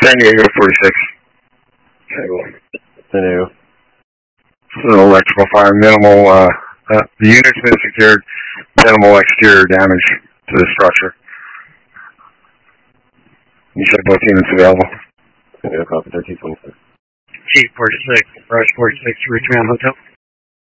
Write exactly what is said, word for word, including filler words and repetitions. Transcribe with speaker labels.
Speaker 1: San Diego forty-six.
Speaker 2: San Diego.
Speaker 1: So electrical fire, minimal, uh, uh, the unit's been secured, minimal exterior damage to the structure. You said both units available?
Speaker 2: Yeah, copy thirteen twenty-six.
Speaker 3: Chief forty-six, Rush forty-six, Ridgemount Hotel.